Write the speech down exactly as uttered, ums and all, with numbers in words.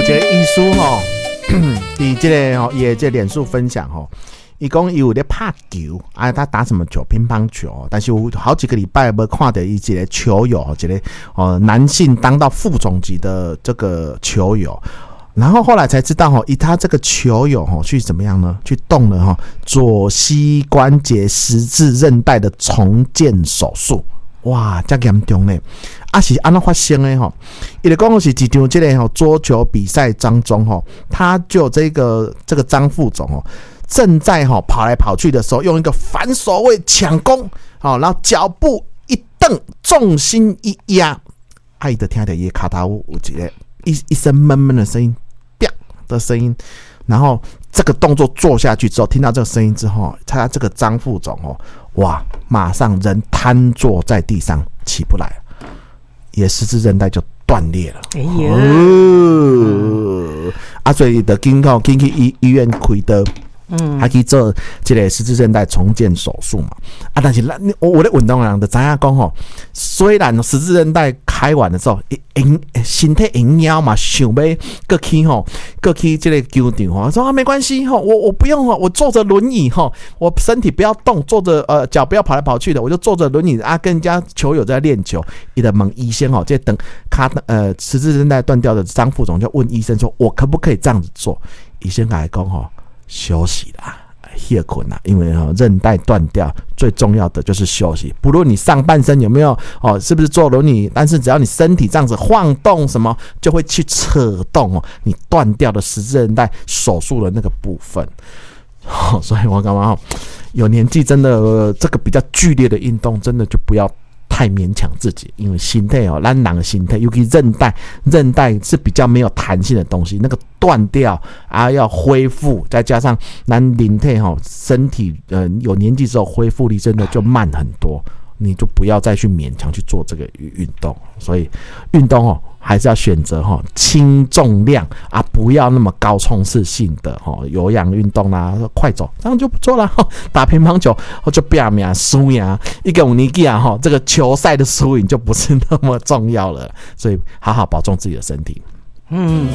这个医师吼，伫这个吼，也这脸书分享吼，伊讲伊有咧拍球，啊，他打什么球？乒乓球，但是有好几个礼拜没看到伊一个球友，一个哦男性当到副总级的这个球友。然后后来才知道哈，以他这个球友哈去怎么样呢？去动了哈左膝关节十字韧带的重建手术，哇，这严重呢！啊是安怎发生的哈？伊就讲是一场这个哈桌球比赛当中哈，他就这个这个张副总哦，正在哈跑来跑去的时候，用一个反手位抢攻，好，然后脚步一蹬，重心一压，啊，伊就听到伊卡头有一个一一声闷闷的声音。的声音，然后这个动作做下去之后，听到这个声音之后，他这个张副总哦，哇，马上人瘫坐在地上，起不来，也十字韧带就断裂了。哎呀，哦、啊，所以的经过进去医医院开刀。嗯，还可以做这个十字韧带重建手术嘛？啊，但是我我的运动人就知影讲吼，虽然十字韧带开完的时候，身体会腰嘛，想要过去吼，过去这个球场吼，说啊没关系吼，我我不用吼，我坐着轮椅吼，我身体不要动，坐着呃脚不要跑来跑去的，我就坐着轮椅啊，跟人家球友在练球。伊的问医生吼，这等卡呃十字韧带断掉的张副总就问医生说，我可不可以这样子做？医生来讲吼。休息啦，歇困啦，因为哦韧带断掉，最重要的就是休息。不论你上半身有没有哦，是不是坐轮椅，但是只要你身体这样子晃动，什么就会去扯动哦，你断掉的十字韧带手术的那个部分。哦、所以我干嘛？有年纪真的、呃、这个比较剧烈的运动，真的就不要。太勉强自己，因为心态哦，咱人的心态，尤其韧带，韧带是比较没有弹性的东西，那个断掉啊，要恢复，再加上咱人体哈，身体呃有年纪之后恢复力真的就慢很多，你就不要再去勉强去做这个运动。所以运动哦，还是要选择哈轻重量啊，不要那么高冲刺性的哈有氧运动啦、啊，快走这样就不错了。打乒乓球就拼命输赢，一个五年纪啊哈，这个球赛的输赢就不是那么重要了，所以好好保重自己的身体。嗯。